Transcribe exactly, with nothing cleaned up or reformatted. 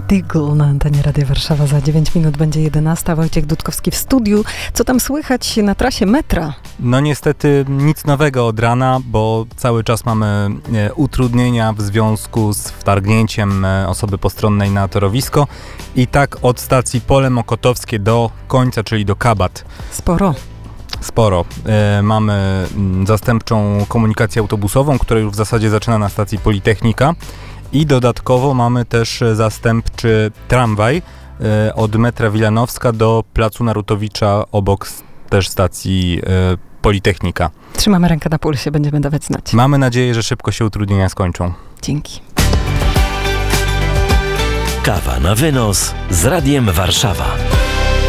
Deagle na antenie Radia Warszawa. Za dziewięć minut będzie jedenasta. Wojciech Dudkowski w studiu. Co tam słychać na trasie metra? No niestety nic nowego od rana, bo cały czas mamy e, utrudnienia w związku z wtargnięciem e, osoby postronnej na torowisko. I tak od stacji Pole Mokotowskie do końca, czyli do Kabat. Sporo. Sporo. E, mamy m, zastępczą komunikację autobusową, która już w zasadzie zaczyna na stacji Politechnika. I dodatkowo mamy też zastępczy tramwaj e, od metra Wilanowska do placu Narutowicza obok też stacji e, Politechnika. Trzymamy rękę na pulsie, będziemy dawać znać. Mamy nadzieję, że szybko się utrudnienia skończą. Dzięki. Kawa na wynos z Radiem Warszawa.